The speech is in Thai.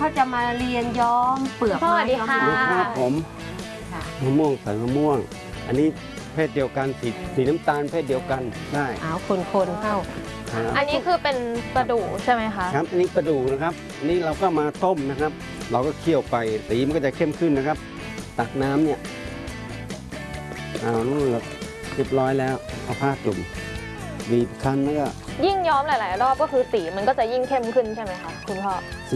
เขาจะมาเรียนย้อมเปลือกสวัสดีค่ะไม้ครับผมค่ะมะม่วงใส่มะม่วง อันนี้เพศเดียวกันสีน้ำตาลเพศเดียวกันได้เอาคนเข้าครับอันนี้คือเป็นประดู่ใช่ไหมคะครับอันนี้กระดูกนะครับอันนี้เราก็มาต้มนะครับ เราก็เคี่ยวไปสีมันก็จะเข้มขึ้นนะครับ ตักน้ำเนี่ยนู่นเราเรียบร้อยแล้วเอาผ้าจุ่มบีบคั้นแล้วก็ยิ่งย้อมหลาย ๆ รอบก็คือสีมันก็จะยิ่งเข้มขึ้นใช่ไหมคะคุณพ่อ